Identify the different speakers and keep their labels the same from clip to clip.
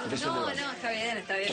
Speaker 1: No, está bien, está bien.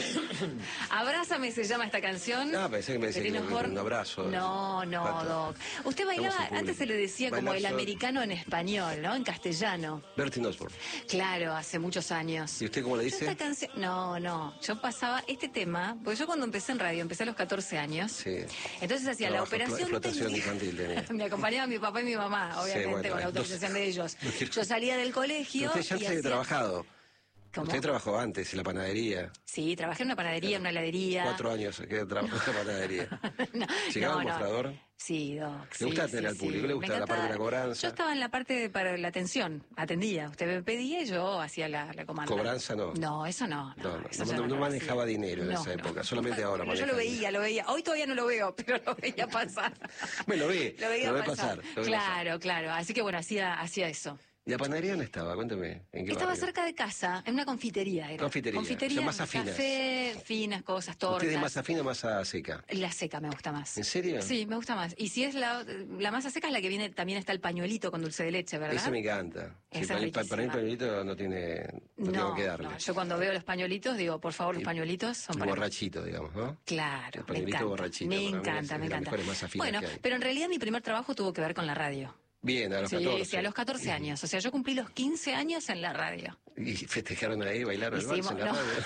Speaker 1: Abrázame se llama esta canción.
Speaker 2: Ah, pensé que me decía que un abrazo.
Speaker 1: No, Doc. Usted bailaba, antes se le decía como el americano en español, ¿no? En castellano.
Speaker 2: Bertín Osborne.
Speaker 1: Claro, hace muchos años.
Speaker 2: ¿Y usted cómo le dice?
Speaker 1: Esta canción, no, yo pasaba este tema, porque yo cuando empecé en radio, empecé a los 14 años.
Speaker 2: Sí.
Speaker 1: Entonces hacía la operación
Speaker 2: explotación infantil.
Speaker 1: Me acompañaba mi papá y mi mamá, obviamente, con la autorización de ellos. Yo salía del colegio.
Speaker 2: Usted ya se ha trabajado.
Speaker 1: ¿Cómo?
Speaker 2: Usted trabajó antes en la panadería.
Speaker 1: Sí, trabajé en una panadería, en una heladería.
Speaker 2: 4 años que trabajó en la panadería. ¿Llegaba un mostrador?
Speaker 1: Sí, Doc.
Speaker 2: ¿Le gusta atender al público? ¿Le gusta la parte de la cobranza?
Speaker 1: Yo estaba en la parte para la atención, atendía. Usted me pedía y yo hacía la comanda.
Speaker 2: ¿Cobranza no?
Speaker 1: No, eso no.
Speaker 2: No manejaba dinero en esa época, solamente ahora maneja.
Speaker 1: Yo lo veía. Hoy todavía no lo veo, pero lo veía pasar.
Speaker 2: Me lo ve pasar.
Speaker 1: Claro. Así que bueno, hacía eso.
Speaker 2: ¿Y la panadería dónde estaba? Cuéntame. ¿En qué
Speaker 1: Estaba
Speaker 2: barrio?
Speaker 1: cerca de casa, en una confitería. Era.
Speaker 2: Confitería. O sea, masa finas.
Speaker 1: Café, finas cosas, tortas.
Speaker 2: ¿Usted es masa fina o masa seca?
Speaker 1: La seca me gusta más.
Speaker 2: ¿En serio?
Speaker 1: Sí, me gusta más. Y si es la masa seca es la que viene, también está el pañuelito con dulce de leche, ¿verdad?
Speaker 2: Ese me encanta.
Speaker 1: Esa
Speaker 2: sí, para mí el pañuelito no tengo que darle.
Speaker 1: No, yo cuando veo los pañuelitos digo, por favor, los pañuelitos son para
Speaker 2: borrachito, digamos, ¿no?
Speaker 1: Claro,
Speaker 2: el pañuelito borrachito.
Speaker 1: Me encanta. Bueno, pero en realidad mi primer trabajo tuvo que ver con la radio.
Speaker 2: Bien, a los 14.
Speaker 1: Sí, a los 14 años. O sea, yo cumplí los 15 años en la radio.
Speaker 2: ¿Y festejaron ahí, bailaron el vals en la radio?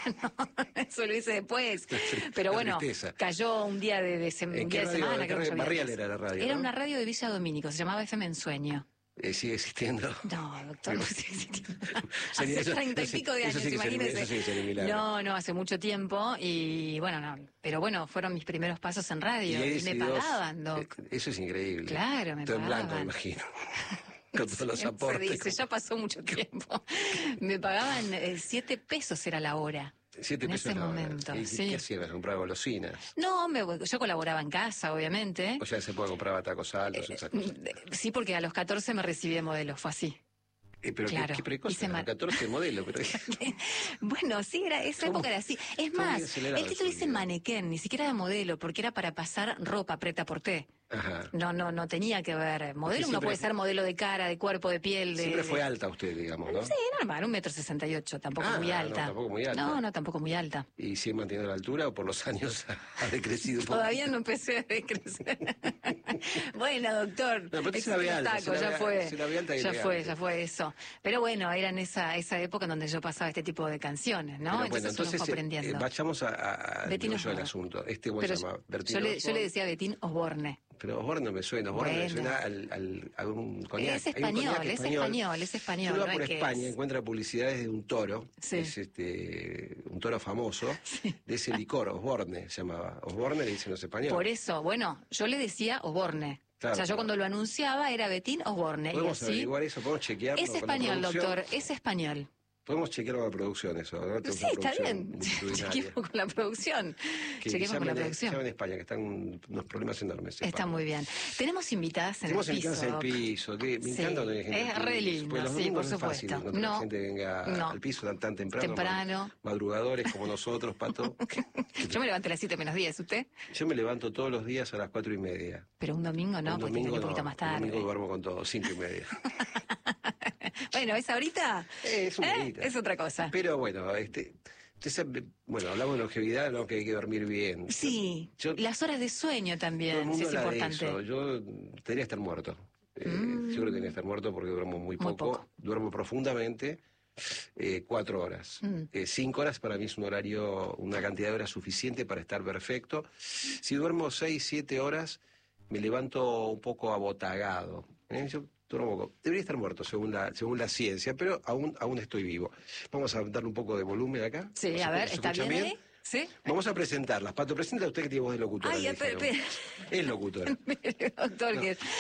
Speaker 1: No, eso lo hice después. Pero bueno, cayó un día de semana.
Speaker 2: ¿Qué barrial era la radio?
Speaker 1: Era una radio de Villa Domínico, se llamaba FM Ensueño.
Speaker 2: ¿Sigue existiendo?
Speaker 1: No, doctor, no sigue existiendo. Hace 30 y pico de años, imagínese. No, hace mucho tiempo y pero bueno, fueron mis primeros pasos en radio y me pagaban, Doc.
Speaker 2: Eso es increíble.
Speaker 1: Claro, me
Speaker 2: todo
Speaker 1: pagaban.
Speaker 2: En blanco, me imagino. Con todos los aportes.
Speaker 1: Se dice, ya pasó mucho tiempo. Me pagaban 7 pesos era la hora.
Speaker 2: 7 pesos
Speaker 1: en ese momento.
Speaker 2: ¿Y qué hacías? ¿Compraba golosinas?
Speaker 1: No, yo colaboraba en casa, obviamente.
Speaker 2: O sea, se puede comprar tacos altos, esas cosas.
Speaker 1: Sí, porque a los 14 me recibí de modelo, fue así.
Speaker 2: Pero claro, ¿qué cosa? 14 modelo, pero...
Speaker 1: Bueno, sí, esa época era así. Es más, el título dice manequén, ni siquiera era modelo, porque era para pasar ropa prêt-à-porter.
Speaker 2: Ajá.
Speaker 1: No tenía que ver. Modelo, uno puede ser modelo de cara, de cuerpo, de piel.
Speaker 2: Siempre fue alta usted, digamos, ¿no?
Speaker 1: Sí, normal, 1,68 m, tampoco muy alta.
Speaker 2: No, tampoco muy alta.
Speaker 1: No, tampoco muy alta.
Speaker 2: ¿Y sigue manteniendo la altura o por los años ha decrecido un poco?
Speaker 1: Todavía no empecé a decrecer. Bueno, doctor,
Speaker 2: no, pero se la ve alta,
Speaker 1: ya fue eso. Pero bueno, era en esa época en donde yo pasaba este tipo de canciones, ¿no?
Speaker 2: Pero bueno, entonces
Speaker 1: uno fue aprendiendo.
Speaker 2: Vayamos al asunto. ¿Cómo se llama?
Speaker 1: Yo le decía Betín Osborne.
Speaker 2: Pero Osborne no me suena, me suena a un coñac.
Speaker 1: Es español.
Speaker 2: Uno va por España, encuentra publicidades de un toro,
Speaker 1: sí.
Speaker 2: Es un toro famoso, sí. De ese licor, Osborne se llamaba. Osborne le dicen los españoles.
Speaker 1: Por eso, bueno, yo le decía Osborne. Claro, o sea, yo cuando lo anunciaba era Betín Osborne.
Speaker 2: ¿Podemos averiguar eso? ¿Podemos chequearlo?
Speaker 1: Es español, doctor, es español.
Speaker 2: Podemos chequear con la producción eso, ¿no?
Speaker 1: Sí, está bien. Chequeemos con la producción. Chequemos con la producción.
Speaker 2: Llamen en España, que están unos problemas enormes.
Speaker 1: Está muy bien. Tenemos invitadas en el piso.
Speaker 2: Tenemos invitadas en el piso. Me encanta cuando hay gente.
Speaker 1: Es re lindo, sí, por supuesto.
Speaker 2: No, gente que venga al piso tan temprano. Madrugadores como nosotros, Pato.
Speaker 1: Yo me levanto a las 7:10, ¿usted?
Speaker 2: Yo me levanto todos los días a las 4:30.
Speaker 1: Pero un domingo no, porque tiene un poquito más tarde.
Speaker 2: Un domingo duermo con todo, 5:30.
Speaker 1: Bueno, ¿es ahorita?
Speaker 2: Es una horita.
Speaker 1: Es otra cosa.
Speaker 2: Pero bueno, hablamos de longevidad, ¿no? Que hay que dormir bien.
Speaker 1: Sí, las horas de sueño también, sí, es importante.
Speaker 2: Yo debería estar muerto. Yo creo que debería estar muerto porque duermo muy poco. Duermo profundamente, 4 horas. 5 horas para mí es un horario, una cantidad de horas suficiente para estar perfecto. Si duermo 6, 7 horas, me levanto un poco abotagado. Yo debería estar muerto según la ciencia, pero aún estoy vivo. Vamos a darle un poco de volumen acá.
Speaker 1: Sí, a ver, ¿está bien ahí? ¿Sí?
Speaker 2: Vamos a presentarlas. Pato, presenta usted que tiene voz de locutora.
Speaker 1: Ay,
Speaker 2: es locutora.
Speaker 1: Doctor,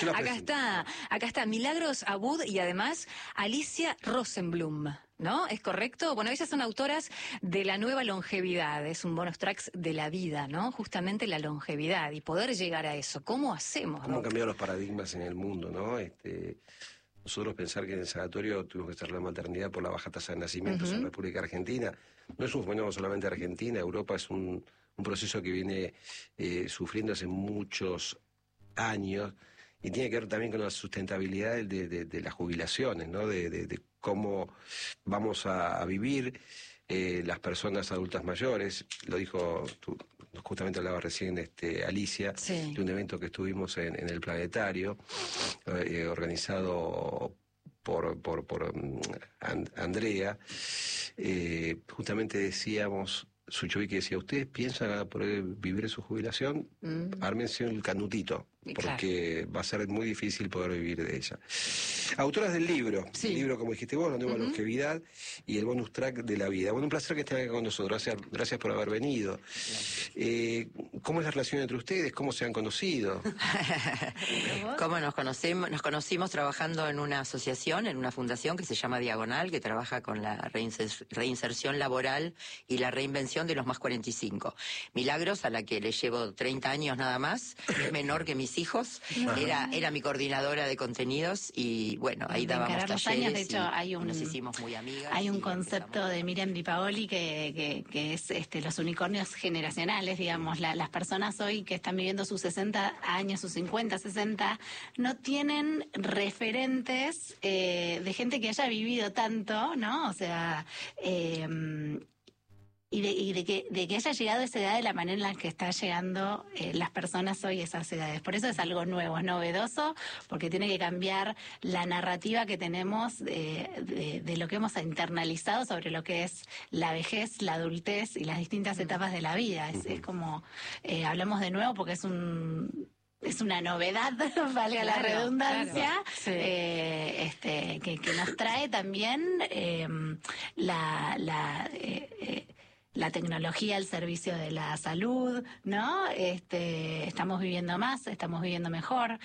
Speaker 1: acá está Milagros Abud y además Alicia Rosenblum, ¿no? ¿Es correcto? Bueno, ellas son autoras de La Nueva Longevidad, es un bonus tracks de la vida, ¿no? Justamente la longevidad y poder llegar a eso. ¿Cómo hacemos?
Speaker 2: ¿Cómo han cambiado los paradigmas en el mundo, no? Nosotros pensar que en el sanatorio tuvimos que hacer la maternidad por la baja tasa de nacimientos en la República Argentina. No es un fenómeno solamente de Argentina, Europa es un proceso que viene sufriendo hace muchos años y tiene que ver también con la sustentabilidad de las jubilaciones, ¿no? De cómo vamos a vivir las personas adultas mayores. Lo dijo, justamente hablaba recién Alicia,
Speaker 1: sí,
Speaker 2: de un evento que estuvimos en el Planetario, organizado por Andrea. Justamente decíamos, Suchovicki decía, ¿ustedes piensan poder vivir su jubilación? Ármense el canutito, porque va a ser muy difícil poder vivir de ella. Autoras del libro,
Speaker 1: sí,
Speaker 2: el libro, como dijiste vos, La Nueva Longevidad y el bonus track de la vida. Bueno, un placer que estén acá con nosotros, gracias por haber venido. ¿Cómo es la relación entre ustedes? ¿Cómo se han conocido?
Speaker 3: ¿Cómo nos conocemos? Nos conocimos trabajando en una asociación, en una fundación que se llama Diagonal, que trabaja con la reinserción laboral y la reinvención de los más 45. Milagros, a la que le llevo 30 años nada más, es menor que mis hijos, era mi coordinadora de contenidos y bueno, ahí dábamos talleres
Speaker 4: años, de hecho,
Speaker 3: nos hicimos muy amigas.
Speaker 4: Hay un concepto de Miriam Di Paoli que es los unicornios generacionales, digamos, las personas hoy que están viviendo sus 60 años, sus 50, 60, no tienen referentes de gente que haya vivido tanto, ¿no? O sea, y de que haya llegado a esa edad de la manera en la que están llegando las personas hoy a esas edades. Por eso es algo nuevo, es novedoso, porque tiene que cambiar la narrativa que tenemos de lo que hemos internalizado sobre lo que es la vejez, la adultez y las distintas etapas de la vida. Es como, hablamos de nuevo porque es una novedad, valga la redundancia,
Speaker 1: claro, sí.
Speaker 4: Que nos trae también la tecnología al servicio de la salud, ¿no? Estamos viviendo más, estamos viviendo mejor,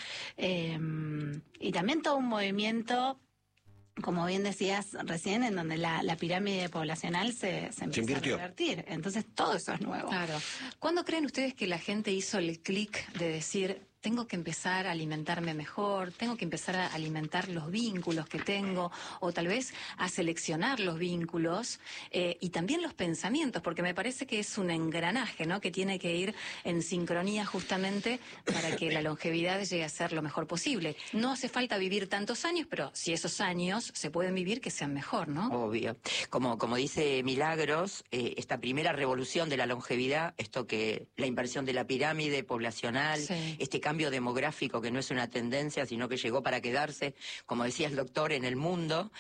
Speaker 4: y también todo un movimiento, como bien decías recién, en donde la pirámide poblacional se empieza a revertir. Entonces todo eso es nuevo.
Speaker 1: Claro. ¿Cuándo creen ustedes que la gente hizo el clic de decir, tengo que empezar a alimentarme mejor, tengo que empezar a alimentar los vínculos que tengo, o tal vez a seleccionar los vínculos y también los pensamientos, porque me parece que es un engranaje, ¿no?, que tiene que ir en sincronía justamente para que la longevidad llegue a ser lo mejor posible? No hace falta vivir tantos años, pero si esos años se pueden vivir, que sean mejor, ¿no?
Speaker 3: Obvio. Como dice Milagros, esta primera revolución de la longevidad, esto que la inversión de la pirámide poblacional,
Speaker 1: sí,
Speaker 3: este cambio demográfico que no es una tendencia, sino que llegó para quedarse, como decía el doctor, en el mundo.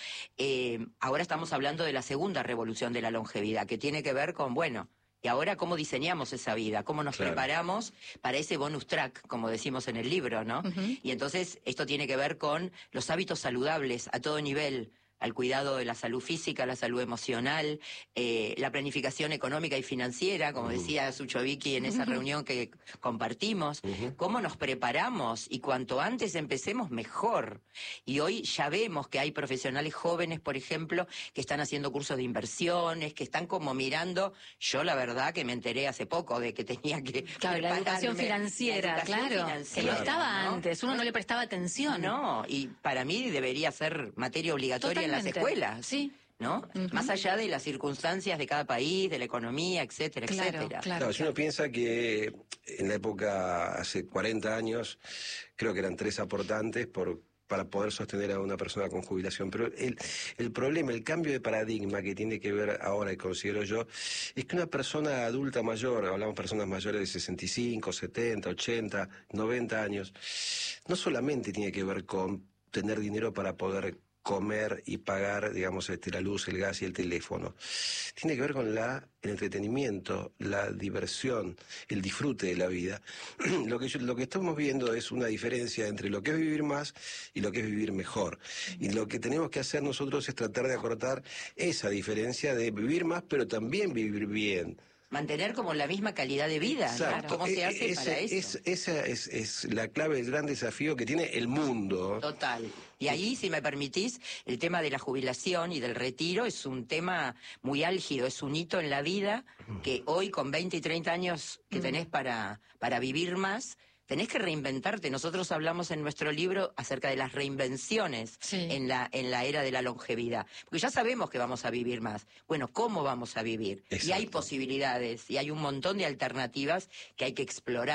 Speaker 3: Ahora estamos hablando de la segunda revolución de la longevidad, que tiene que ver con, bueno, y ahora cómo diseñamos esa vida, cómo nos preparamos para ese bonus track, como decimos en el libro, ¿no? Y entonces esto tiene que ver con los hábitos saludables a todo nivel, al cuidado de la salud física, la salud emocional, la planificación económica y financiera, como decía Suchovicki en esa reunión que compartimos, cómo nos preparamos y cuanto antes empecemos mejor. Y hoy ya vemos que hay profesionales jóvenes, por ejemplo, que están haciendo cursos de inversiones, que están como mirando. Yo la verdad que me enteré hace poco de que tenía que
Speaker 1: la educación financiera, que no estaba antes, uno no le prestaba atención.
Speaker 3: No, y para mí debería ser materia obligatoria en las escuelas,
Speaker 1: sí,
Speaker 3: ¿no? Más allá de las circunstancias de cada país, de la economía, etcétera, etcétera.
Speaker 2: Claro, si uno piensa que en la época, hace 40 años, creo que eran 3 aportantes para poder sostener a una persona con jubilación. Pero el problema, el cambio de paradigma que tiene que ver ahora, y considero yo, es que una persona adulta mayor, hablamos de personas mayores de 65, 70, 80, 90 años, no solamente tiene que ver con tener dinero para poder comer y pagar, digamos, la luz, el gas y el teléfono. Tiene que ver con el entretenimiento, la diversión, el disfrute de la vida. Lo que estamos viendo es una diferencia entre lo que es vivir más y lo que es vivir mejor. Y lo que tenemos que hacer nosotros es tratar de acortar esa diferencia de vivir más, pero también vivir bien.
Speaker 3: Mantener como la misma calidad de vida.
Speaker 2: Exacto.
Speaker 3: ¿Cómo se hace para eso?
Speaker 2: Esa es la clave, el gran desafío que tiene el mundo.
Speaker 3: Total. Y ahí, si me permitís, el tema de la jubilación y del retiro es un tema muy álgido, es un hito en la vida que hoy, con 20 y 30 años que tenés para vivir más, tenés que reinventarte. Nosotros hablamos en nuestro libro acerca de las reinvenciones en la era de la longevidad. Porque ya sabemos que vamos a vivir más. Bueno, ¿cómo vamos a vivir? Exacto. Y hay posibilidades, y hay un montón de alternativas que hay que explorar.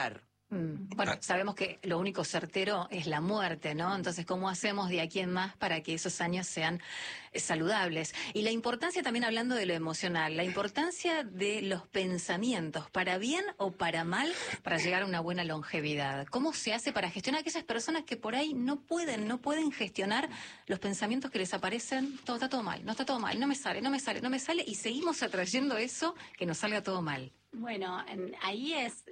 Speaker 1: Bueno, sabemos que lo único certero es la muerte, ¿no? Entonces, ¿cómo hacemos de aquí en más para que esos años sean saludables? Y la importancia, también hablando de lo emocional, la importancia de los pensamientos, para bien o para mal, para llegar a una buena longevidad. ¿Cómo se hace para gestionar a aquellas personas que por ahí no pueden gestionar los pensamientos que les aparecen? Todo está todo mal, no está todo mal, no me sale, y seguimos atrayendo eso, que nos salga todo mal.
Speaker 4: Bueno, ahí es...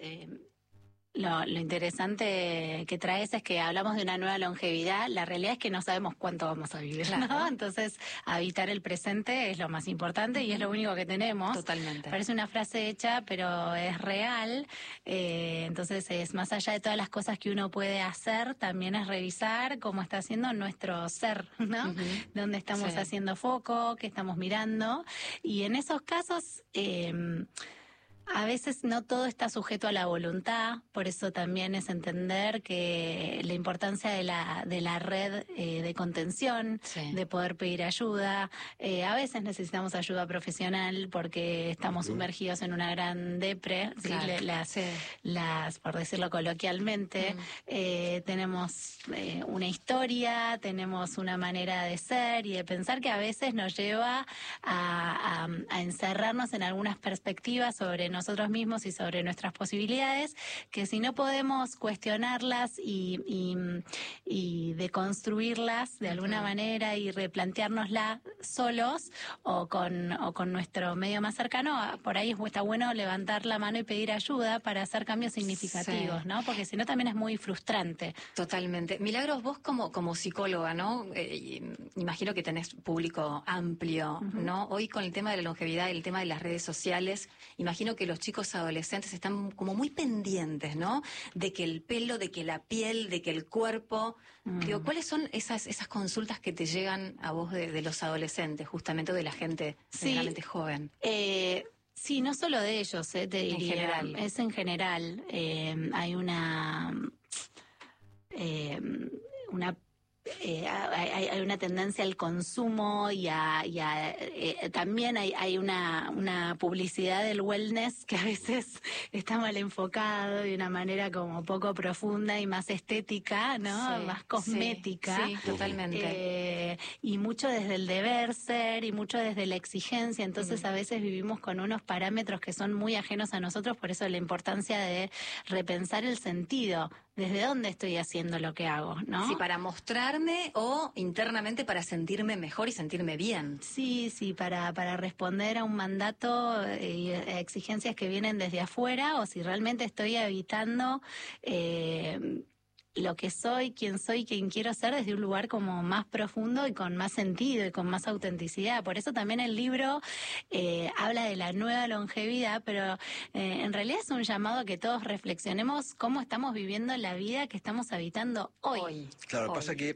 Speaker 4: Lo interesante que traes es que hablamos de una nueva longevidad. La realidad es que no sabemos cuánto vamos a vivir, ¿no?
Speaker 1: Claro.
Speaker 4: Entonces, habitar el presente es lo más importante y es lo único que tenemos.
Speaker 1: Totalmente.
Speaker 4: Parece una frase hecha, pero es real. Entonces, es más allá de todas las cosas que uno puede hacer, también es revisar cómo está haciendo nuestro ser, ¿no? Dónde estamos haciendo foco, qué estamos mirando. Y en esos casos... a veces no todo está sujeto a la voluntad, por eso también es entender que la importancia de la red de contención, de poder pedir ayuda. A veces necesitamos ayuda profesional porque estamos sumergidos en una gran depre,
Speaker 1: claro.
Speaker 4: las por decirlo coloquialmente, tenemos una historia, tenemos una manera de ser y de pensar que a veces nos lleva a encerrarnos en algunas perspectivas sobre nosotros mismos y sobre nuestras posibilidades, que si no podemos cuestionarlas y deconstruirlas de alguna manera y replanteárnoslas solos o con nuestro medio más cercano, por ahí está bueno levantar la mano y pedir ayuda para hacer cambios significativos, ¿no? Porque si no también es muy frustrante.
Speaker 1: Totalmente. Milagros, vos como psicóloga, ¿no? Imagino que tenés público amplio, ¿no? Hoy con el tema de la longevidad y el tema de las redes sociales, imagino que los chicos adolescentes están como muy pendientes, ¿no? De que el pelo, de que la piel, de que el cuerpo. Digo, ¿cuáles son esas consultas que te llegan a vos de los adolescentes, justamente, o de la gente generalmente joven?
Speaker 4: Sí, no solo de ellos, te diría.
Speaker 1: En general.
Speaker 4: Es en general. Hay hay una tendencia al consumo y también hay una publicidad del wellness que a veces está mal enfocado de una manera como poco profunda y más estética, ¿no? Más cosmética.
Speaker 1: Sí, totalmente.
Speaker 4: Y mucho desde el deber ser y mucho desde la exigencia. Entonces a veces vivimos con unos parámetros que son muy ajenos a nosotros, por eso la importancia de repensar el sentido. ¿Desde dónde estoy haciendo lo que hago, no?
Speaker 1: Sí, para mostrarme o internamente para sentirme mejor y sentirme bien.
Speaker 4: Sí, para responder a un mandato y a exigencias que vienen desde afuera, o si realmente estoy habitando lo que soy, quién quiero ser desde un lugar como más profundo y con más sentido y con más autenticidad. Por eso también el libro habla de la nueva longevidad, pero en realidad es un llamado a que todos reflexionemos cómo estamos viviendo la vida que estamos habitando hoy.
Speaker 2: Claro, pasa que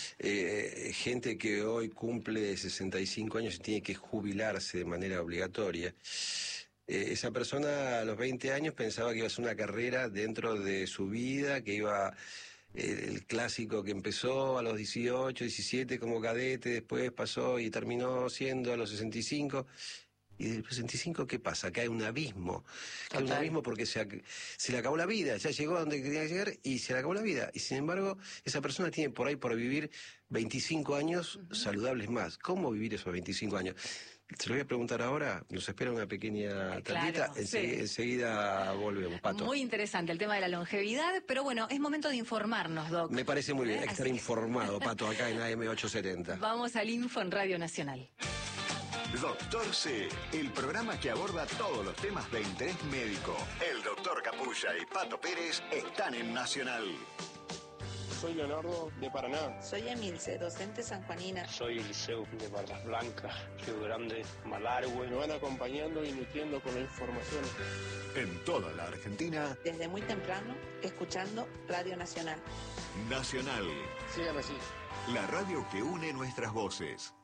Speaker 2: gente que hoy cumple 65 años y tiene que jubilarse de manera obligatoria, esa persona a los 20 años pensaba que iba a hacer una carrera dentro de su vida, que iba el clásico que empezó a los 18, 17 como cadete, después pasó y terminó siendo a los 65. Y del 65, ¿qué pasa? Cae un abismo. Cae un abismo porque se le acabó la vida. Ya llegó a donde quería llegar y se le acabó la vida. Y sin embargo, esa persona tiene por ahí por vivir 25 años saludables más. ¿Cómo vivir esos 25 años? Se lo voy a preguntar ahora, nos espera una pequeña tandita, enseguida volvemos, Pato.
Speaker 1: Muy interesante el tema de la longevidad, pero bueno, es momento de informarnos, Doc.
Speaker 2: Me parece muy bien, hay que estar informado, Pato, acá en AM870.
Speaker 1: Vamos al Info en Radio Nacional.
Speaker 5: Doctor C, el programa que aborda todos los temas de interés médico. El doctor Capulla y Pato Pérez están en Nacional.
Speaker 6: Soy Leonardo, de Paraná.
Speaker 7: Soy Emilce, docente sanjuanina.
Speaker 8: Soy Eliseo, de Barras Blancas, Río Grande, Malargüe.
Speaker 6: Me van acompañando y nutriendo con la información.
Speaker 5: En toda la Argentina.
Speaker 7: Desde muy temprano, escuchando Radio Nacional.
Speaker 5: Nacional.
Speaker 6: Síganme así.
Speaker 5: La radio que une nuestras voces.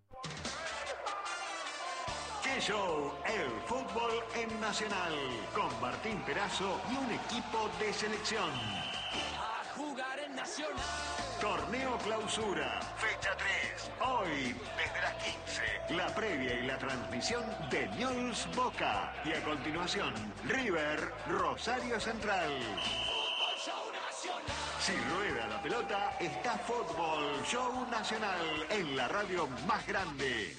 Speaker 5: ¡Qué show! El fútbol en Nacional. Con Martín Perazo y un equipo de selección.
Speaker 9: Jugar en Nacional.
Speaker 5: Torneo Clausura, fecha 3. Hoy, desde las 15, la previa y la transmisión de Newell's Boca. Y a continuación, River Rosario Central. Si rueda la pelota, está Fútbol Show Nacional en la radio más grande.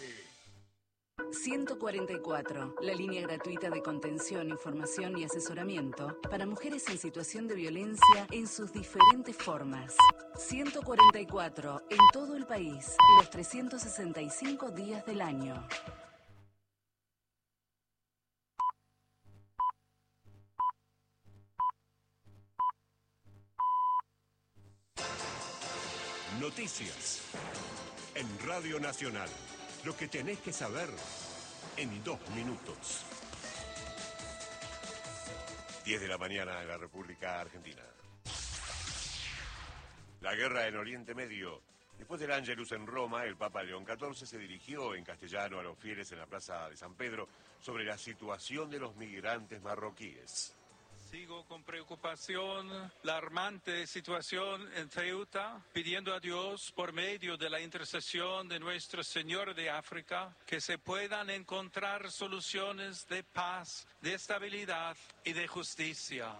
Speaker 10: 144, la línea gratuita de contención, información y asesoramiento para mujeres en situación de violencia en sus diferentes formas. 144, en todo el país, los 365 días del año.
Speaker 11: Noticias en Radio Nacional. Lo que tenés que saber en 2 minutos. 10 de la mañana en la República Argentina. La guerra en Oriente Medio. Después del Ángelus en Roma, el Papa León XIV se dirigió en castellano a los fieles en la Plaza de San Pedro sobre la situación de los migrantes marroquíes.
Speaker 12: Sigo con preocupación la alarmante situación en Ceuta, pidiendo a Dios, por medio de la intercesión de Nuestro Señor de África, que se puedan encontrar soluciones de paz, de estabilidad y de justicia.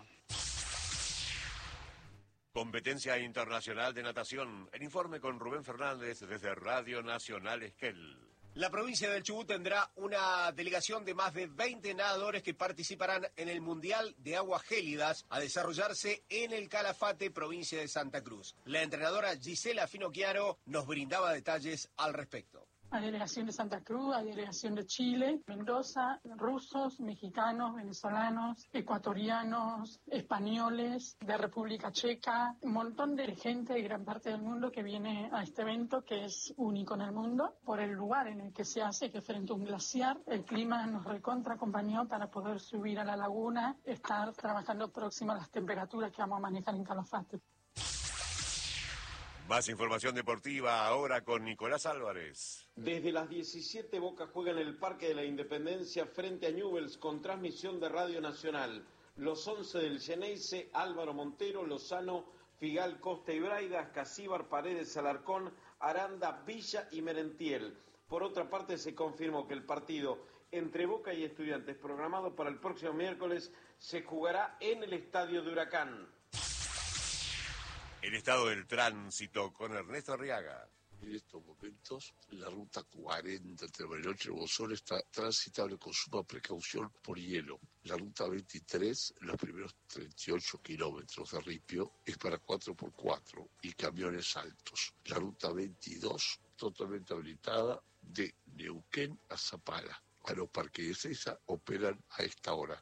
Speaker 11: Competencia internacional de natación. El informe con Rubén Fernández desde Radio Nacional Esquel.
Speaker 13: La provincia del Chubut tendrá una delegación de más de 20 nadadores que participarán en el Mundial de Aguas Gélidas a desarrollarse en el Calafate, provincia de Santa Cruz. La entrenadora Gisela Finocchiaro nos brindaba detalles al respecto.
Speaker 14: Hay delegación de Santa Cruz, hay delegación de Chile, Mendoza, rusos, mexicanos, venezolanos, ecuatorianos, españoles, de República Checa, un montón de gente de gran parte del mundo que viene a este evento que es único en el mundo por el lugar en el que se hace, que es frente a un glaciar. El clima nos recontra acompañó para poder subir a la laguna, estar trabajando próximo a las temperaturas que vamos a manejar en Calafate.
Speaker 11: Más información deportiva ahora con Nicolás Álvarez.
Speaker 6: Desde las 17 Boca juega en el Parque de la Independencia frente a Newell's con transmisión de Radio Nacional. Los 11 del Xeneize, Álvaro Montero, Lozano, Figal, Costa y Braida, Casíbar, Paredes, Alarcón, Aranda, Villa y Merentiel. Por otra parte, se confirmó que el partido entre Boca y Estudiantes, programado para el próximo miércoles, se jugará en el Estadio de Huracán.
Speaker 11: El estado del tránsito con Ernesto Arriaga.
Speaker 15: En estos momentos, la ruta 40 entre Bariloche y Bozón está transitable con suma precaución por hielo. La ruta 23, los primeros 38 kilómetros de ripio, es para 4x4 y camiones altos. La ruta 22, totalmente habilitada, de Neuquén a Zapala. A los parques de Ezeiza operan a esta hora.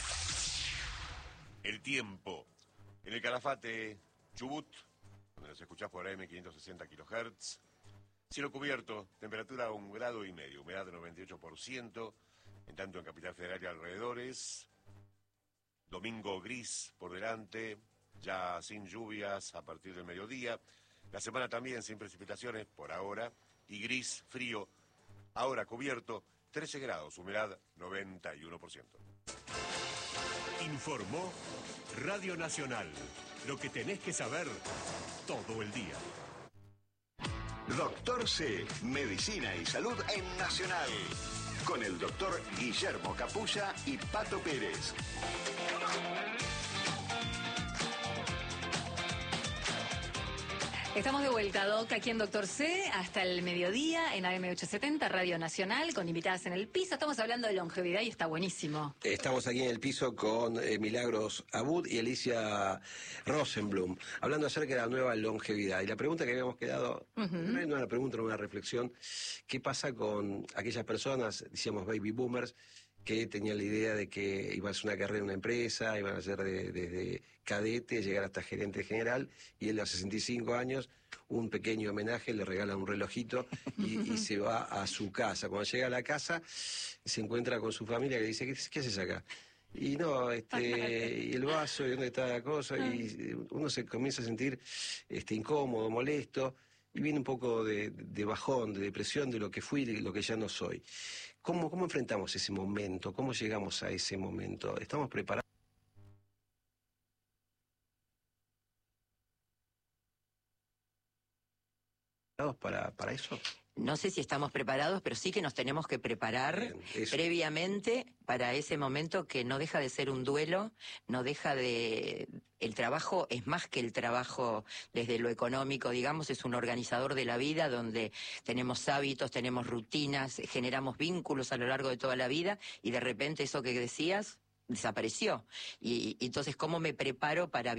Speaker 11: El tiempo. En el Calafate, Chubut, donde nos escuchás por AM 560 kHz. Cielo cubierto, temperatura 1,5 grados, humedad 98%, en tanto en Capital Federal y alrededores. Domingo gris por delante, ya sin lluvias a partir del mediodía. La semana también sin precipitaciones por ahora, y gris, frío, ahora cubierto, 13 grados, humedad 91%. Informó Radio Nacional. Lo que tenés que saber todo el día.
Speaker 5: Doctor C, Medicina y Salud en Nacional. Con el doctor Guillermo Capulla y Pato Pérez.
Speaker 1: Estamos de vuelta, Doc, aquí en Doctor C, hasta el mediodía en AM870, Radio Nacional, con invitadas en el piso. Estamos hablando de longevidad y está buenísimo.
Speaker 2: Estamos aquí en el piso con Milagros Abud y Alicia Rosenblum, hablando acerca de la nueva longevidad. Y la pregunta que habíamos quedado, no es una pregunta, no una reflexión, ¿qué pasa con aquellas personas, decíamos baby boomers, que tenían la idea de que iban a hacer una carrera en una empresa, iban a ser desde cadete, llegar hasta gerente general, y él a 65 años, un pequeño homenaje, le regala un relojito y se va a su casa. Cuando llega a la casa, se encuentra con su familia que le dice, ¿qué haces acá? Y no, y el vaso, y dónde está la cosa, y uno se comienza a sentir incómodo, molesto, y viene un poco de bajón, de depresión de lo que fui y de lo que ya no soy. ¿Cómo enfrentamos ese momento? ¿Cómo llegamos a ese momento? ¿Estamos preparados para eso?
Speaker 3: No sé si estamos preparados, pero sí que nos tenemos que preparar previamente para ese momento que no deja de ser un duelo, no deja de... El trabajo es más que el trabajo desde lo económico, digamos, es un organizador de la vida donde tenemos hábitos, tenemos rutinas, generamos vínculos a lo largo de toda la vida y de repente eso que decías desapareció. Y entonces, ¿cómo me preparo para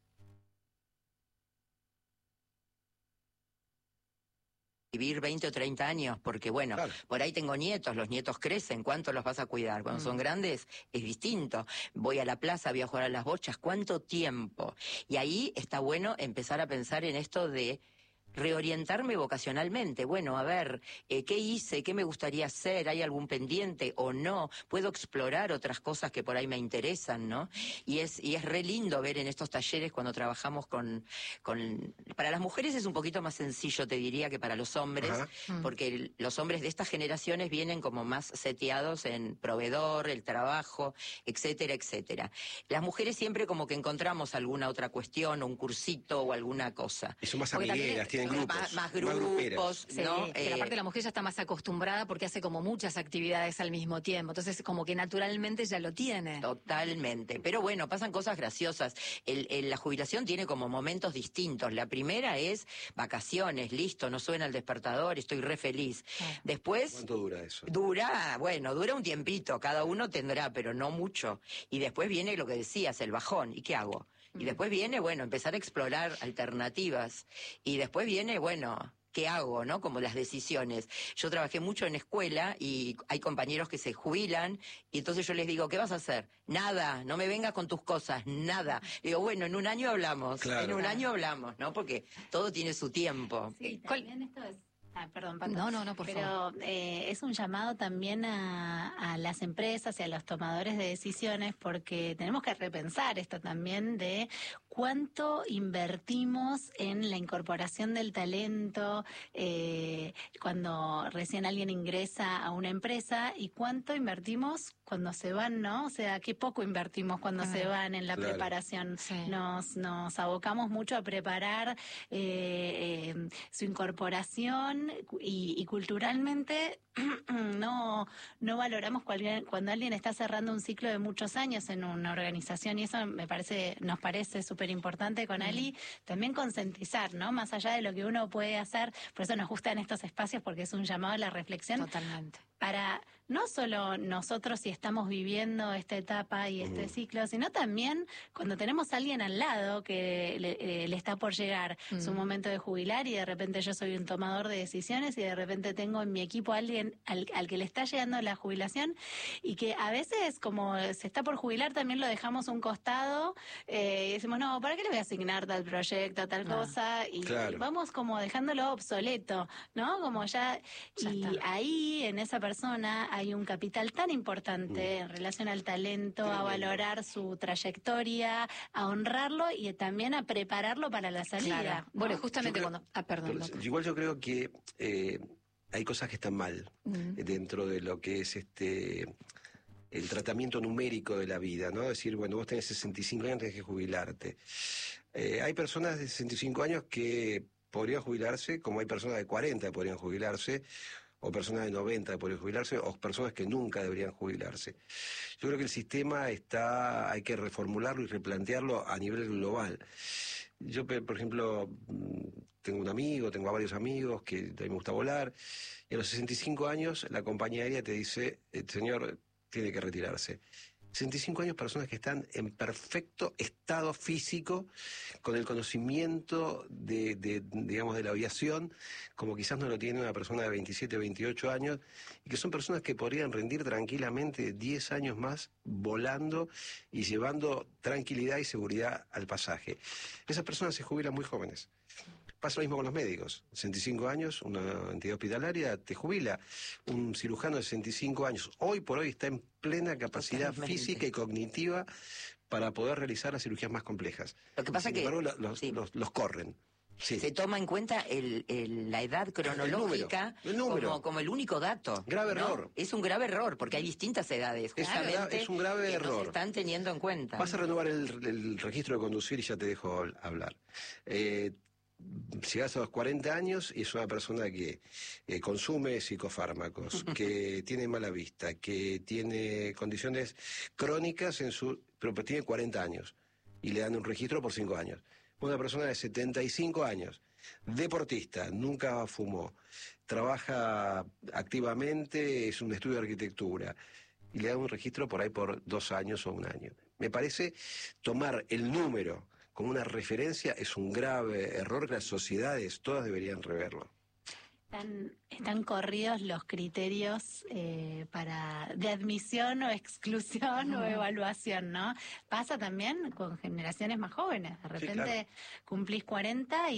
Speaker 3: vivir 20 o 30 años? Porque bueno, claro, por ahí tengo nietos, los nietos crecen, ¿cuánto los vas a cuidar? Cuando son grandes es distinto. Voy a la plaza, voy a jugar a las bochas, ¿cuánto tiempo? Y ahí está bueno empezar a pensar en esto de reorientarme vocacionalmente. Bueno, a ver, ¿qué hice? ¿Qué me gustaría hacer? ¿Hay algún pendiente o no? ¿Puedo explorar otras cosas que por ahí me interesan, no? Y es re lindo ver en estos talleres cuando trabajamos con... Para las mujeres es un poquito más sencillo, te diría, que para los hombres, porque los hombres de estas generaciones vienen como más seteados en proveedor, el trabajo, etcétera, etcétera. Las mujeres siempre como que encontramos alguna otra cuestión, o un cursito o alguna cosa.
Speaker 2: Y son más amigueras, tienen grupos,
Speaker 3: más grupos,
Speaker 1: sí,
Speaker 3: ¿no?
Speaker 1: Pero aparte la mujer ya está más acostumbrada porque hace como muchas actividades al mismo tiempo, entonces como que naturalmente ya lo tiene.
Speaker 3: Totalmente, pero bueno, pasan cosas graciosas. La jubilación tiene como momentos distintos. La primera es vacaciones, listo, no suena el despertador, estoy re feliz. Después...
Speaker 2: ¿Cuánto dura eso?
Speaker 3: Dura un tiempito, cada uno tendrá, pero no mucho. Y después viene lo que decías, el bajón. ¿Y qué hago? Y después viene, bueno, empezar a explorar alternativas. Y después viene, bueno, ¿qué hago, no? Como las decisiones. Yo trabajé mucho en escuela y hay compañeros que se jubilan y entonces yo les digo, ¿qué vas a hacer? Nada, no me vengas con tus cosas, nada. Digo, bueno, en un año hablamos,
Speaker 2: claro,
Speaker 3: en un año hablamos, ¿no? Porque todo tiene su tiempo.
Speaker 4: Sí, también esto es... perdón, Pato.
Speaker 1: No, por favor.
Speaker 4: Pero es un llamado también a las empresas y a los tomadores de decisiones porque tenemos que repensar esto también de cuánto invertimos en la incorporación del talento cuando recién alguien ingresa a una empresa y cuánto invertimos cuando se van, ¿no? O sea, qué poco invertimos cuando se van en la preparación. Sí. Nos abocamos mucho a preparar su incorporación y culturalmente no valoramos cuando alguien está cerrando un ciclo de muchos años en una organización y eso nos parece súper importante con Ali, también concientizar, ¿no? Más allá de lo que uno puede hacer, por eso nos gustan estos espacios porque es un llamado a la reflexión.
Speaker 1: Totalmente.
Speaker 4: Para no solo nosotros si estamos viviendo esta etapa y este ciclo, sino también cuando tenemos a alguien al lado que le está por llegar su momento de jubilar y de repente yo soy un tomador de decisiones y de repente tengo en mi equipo a alguien al que le está llegando la jubilación y que a veces como se está por jubilar también lo dejamos a un costado y decimos, no, ¿para qué le voy a asignar tal proyecto, tal cosa? Y vamos como dejándolo obsoleto, ¿no? Como ya y está. Ahí en esa persona hay un capital tan importante en relación al talento, a valorar su trayectoria, a honrarlo y también a prepararlo para la salida.
Speaker 1: Claro.
Speaker 4: ¿No?
Speaker 1: Bueno, justamente cuando... perdón.
Speaker 2: Igual yo creo que hay cosas que están mal dentro de lo que es el tratamiento numérico de la vida, ¿no? Decir, bueno, vos tenés 65 años, tenés que jubilarte. Hay personas de 65 años que podrían jubilarse, como hay personas de 40 que podrían jubilarse, o personas de 90 que podrían jubilarse, o personas que nunca deberían jubilarse. Yo creo que el sistema hay que reformularlo y replantearlo a nivel global. Yo, por ejemplo, tengo varios amigos que a mí me gusta volar, y a los 65 años la compañía aérea te dice, el señor tiene que retirarse. 65 años, personas que están en perfecto estado físico, con el conocimiento digamos, de la aviación, como quizás no lo tiene una persona de 27, 28 años, y que son personas que podrían rendir tranquilamente 10 años más volando y llevando tranquilidad y seguridad al pasaje. Esas personas se jubilan muy jóvenes. Pasa lo mismo con los médicos. 65 años, una entidad hospitalaria te jubila. Un cirujano de 65 años, hoy por hoy está en plena capacidad física y cognitiva para poder realizar las cirugías más complejas.
Speaker 3: Lo que pasa es que
Speaker 2: los corren. Sí.
Speaker 3: Se toma en cuenta la edad cronológica
Speaker 2: el número.
Speaker 3: Como el único dato.
Speaker 2: Grave error.
Speaker 3: Es un grave error, porque hay distintas edades.
Speaker 2: Es un grave error.
Speaker 3: No se están teniendo en cuenta.
Speaker 2: Vas a renovar el registro de conducir y ya te dejo hablar. llegas a los 40 años y es una persona que consume psicofármacos, que tiene mala vista, que tiene condiciones crónicas pero tiene 40 años y le dan un registro por 5 años. Una persona de 75 años, deportista, nunca fumó, trabaja activamente, es un estudio de arquitectura y le dan un registro por ahí por 2 años o 1 año. Me parece tomar el número como una referencia es un grave error que las sociedades todas deberían reverlo.
Speaker 4: Están corridos los criterios de admisión o exclusión o evaluación, ¿no? Pasa también con generaciones más jóvenes. De repente
Speaker 2: claro.
Speaker 4: Cumplís 40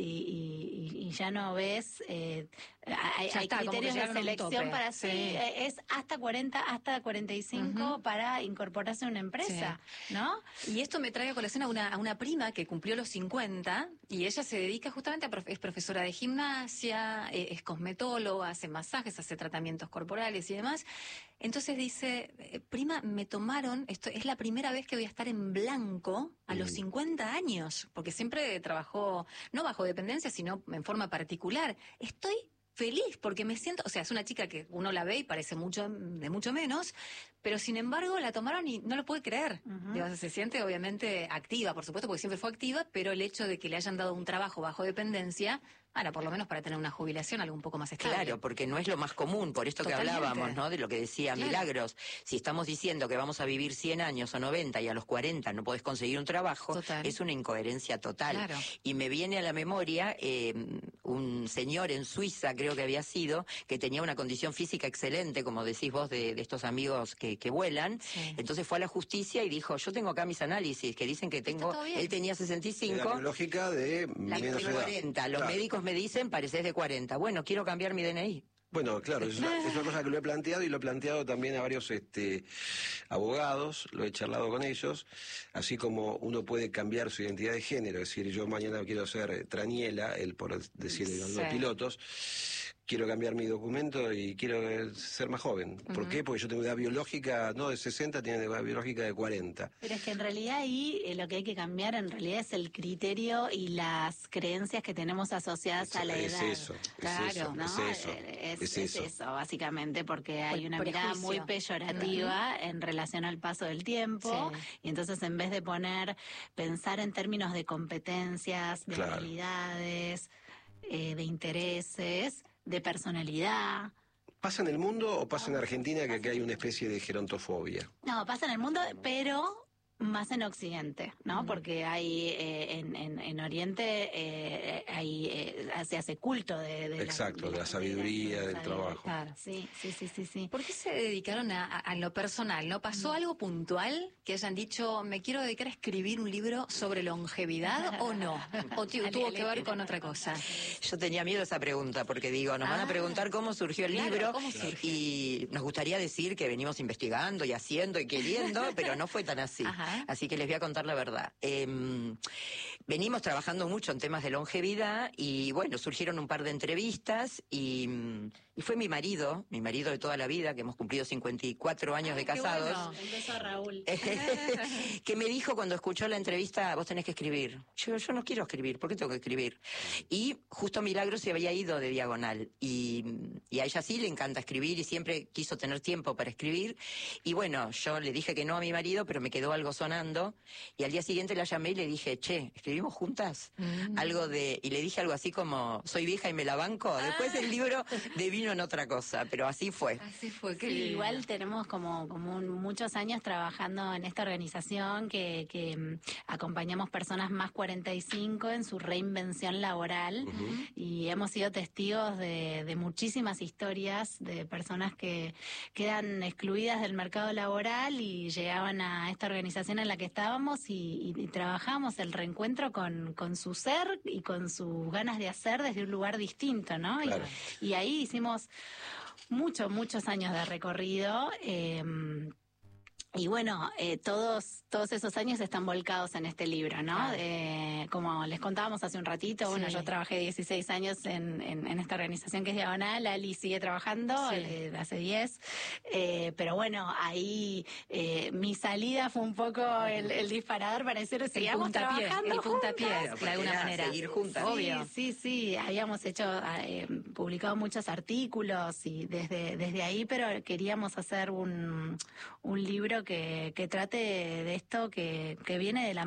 Speaker 4: y ya no ves... hay criterios de selección para es hasta 40, hasta 45 para incorporarse a una empresa, ¿no?
Speaker 1: Y esto me trae a colación a una prima que cumplió los 50 y ella se dedica justamente es profesora de gimnasia, es cosmetóloga, hace masajes, hace tratamientos corporales y demás. Entonces dice, prima, me tomaron, esto es la primera vez que voy a estar en blanco a los 50 años, porque siempre trabajó no bajo dependencia, sino en forma particular. Estoy feliz porque me siento, o sea, es una chica que uno la ve y parece mucho menos, pero sin embargo la tomaron y no lo puede creer. Digo, se siente obviamente activa, por supuesto, porque siempre fue activa, pero el hecho de que le hayan dado un trabajo bajo dependencia, por lo menos para tener una jubilación algo un poco más estable.
Speaker 3: Claro, porque no es lo más común, por esto
Speaker 1: Totalmente.
Speaker 3: que hablábamos, ¿no? De lo que decía Milagros. Si estamos diciendo que vamos a vivir 100 años o 90 y a los 40 no podés conseguir un trabajo, es una incoherencia total.
Speaker 1: Claro.
Speaker 3: Y me viene a la memoria un señor en Suiza, creo que había sido, que tenía una condición física excelente, como decís vos, de estos amigos que vuelan. Sí. Entonces fue a la justicia y dijo, yo tengo acá mis análisis, que dicen que tengo... Él tenía 65.
Speaker 2: La biológica de menos edad.
Speaker 3: 40. Los médicos me dicen, pareces de 40. Bueno, quiero cambiar mi DNI.
Speaker 2: Bueno, claro, es una cosa que lo he planteado y lo he planteado también a varios abogados, lo he charlado con ellos, así como uno puede cambiar su identidad de género, es decir, yo mañana quiero ser Traniela, por decirle los pilotos, quiero cambiar mi documento y quiero ser más joven. ¿Por qué? Porque yo tengo edad biológica, no de 60, tiene edad biológica de 40.
Speaker 4: Pero es que en realidad ahí lo que hay que cambiar en realidad es el criterio y las creencias que tenemos asociadas a la edad.
Speaker 2: Es eso,
Speaker 4: es eso, básicamente, porque hay una mirada muy peyorativa en relación al paso del tiempo, y entonces en vez de pensar en términos de competencias, de habilidades, de intereses, de personalidad.
Speaker 2: ¿Pasa en el mundo o pasa en Argentina que hay una especie de gerontofobia?
Speaker 4: No, pasa en el mundo, pero más en Occidente, ¿no? Porque hay en Oriente se hace culto de
Speaker 2: la sabiduría, del trabajo.
Speaker 4: Claro, sí.
Speaker 1: ¿Por qué se dedicaron a lo personal? ¿No pasó algo puntual que hayan dicho, me quiero dedicar a escribir un libro sobre longevidad o no? ¿O tuvo que ver con otra cosa?
Speaker 3: Yo tenía miedo a esa pregunta porque digo, nos van a preguntar cómo surgió el libro y nos gustaría decir que venimos investigando y haciendo y queriendo, pero no fue tan así. Así que les voy a contar la verdad. Venimos trabajando mucho en temas de longevidad y bueno, surgieron un par de entrevistas y fue mi marido de toda la vida, que hemos cumplido 54 años de casados.
Speaker 4: Bueno. Un beso a Raúl.
Speaker 3: Que me dijo cuando escuchó la entrevista, vos tenés que escribir. Yo no quiero escribir, ¿por qué tengo que escribir? Y justo Milagro se había ido de Diagonal y a ella sí le encanta escribir y siempre quiso tener tiempo para escribir. Y bueno, yo le dije que no a mi marido, pero me quedó algo sonando y al día siguiente la llamé y le dije, che, ¿escribimos juntas? Y le dije algo así como, soy vieja y me la banco. Después el libro devino en otra cosa, pero así fue.
Speaker 1: Así fue,
Speaker 4: sí, igual tenemos como muchos años trabajando en esta organización que acompañamos personas más 45 en su reinvención laboral y hemos sido testigos de muchísimas historias de personas que quedan excluidas del mercado laboral y llegaban a esta organización en la que estábamos y trabajamos el reencuentro con su ser y con sus ganas de hacer desde un lugar distinto, ¿no?
Speaker 2: Claro.
Speaker 4: Y ahí hicimos muchos años de recorrido. Y bueno, todos esos años están volcados en este libro, ¿no?
Speaker 1: Claro.
Speaker 4: Como les contábamos hace un ratito, bueno, yo trabajé 16 años en esta organización que es Diagonal, Ali sigue trabajando, hace 10, pero bueno, ahí mi salida fue un poco el disparador para decir, sigamos trabajando
Speaker 1: el puntapié,
Speaker 4: juntas.
Speaker 1: de alguna manera.
Speaker 3: Seguir juntas.
Speaker 4: Obvio. Sí, habíamos publicado muchos artículos y desde ahí, pero queríamos hacer un libro que trate de esto que viene de la